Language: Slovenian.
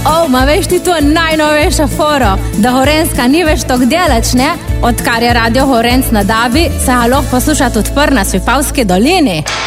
Ma veš ti to najnovejša foro, da Gorenjska ni več tok delač, ne? Odkar je radio Gorenc na Dabi, se ga lahko poslušati odpr na Svipavski dolini.